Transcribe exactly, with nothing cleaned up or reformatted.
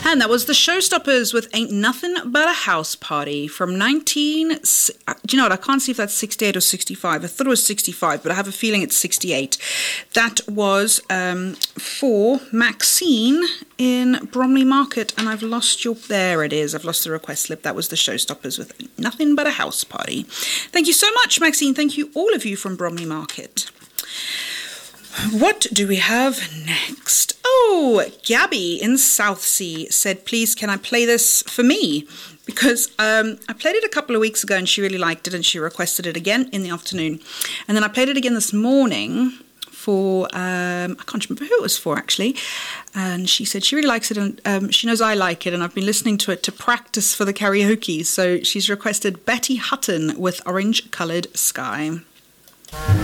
And that was the Showstoppers with Ain't Nothing But a House Party from nineteen... Do you know what? I can't see if that's sixty-eight or sixty-five. I thought it was sixty-five, but I have a feeling it's sixty-eight. That was um, for Maxine in Bromley Market, and I've lost your... There it is. I've lost the request slip. That was the Showstoppers with Ain't Nothing But a House Party. Thank you so much, Maxine. Thank you, all of you from Bromley Market. What do we have next? Oh, Gabby in Southsea said, please, can I play this for me? Because um, I played it a couple of weeks ago and she really liked it and she requested it again in the afternoon. And then I played it again this morning for, um, I can't remember who it was for actually. And she said she really likes it and um, she knows I like it and I've been listening to it to practice for the karaoke. So she's requested Betty Hutton with Orange Coloured Sky.